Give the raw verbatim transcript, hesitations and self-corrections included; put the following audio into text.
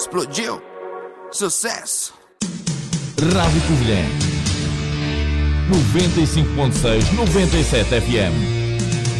Explodiu. Sucesso. Rádio Covilhã noventa e cinco ponto seis, noventa e sete F M.